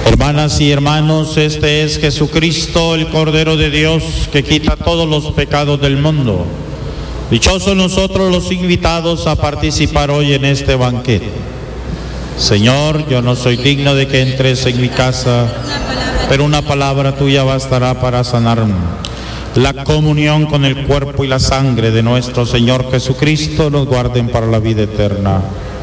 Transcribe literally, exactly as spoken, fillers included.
Hermanas y hermanos, este es Jesucristo, el Cordero de Dios, que quita todos los pecados del mundo. Dichosos nosotros los invitados a participar hoy en este banquete. Señor, yo no soy digno de que entres en mi casa, pero una palabra tuya bastará para sanarme. La comunión con el cuerpo y la sangre de nuestro Señor Jesucristo nos guarden para la vida eterna.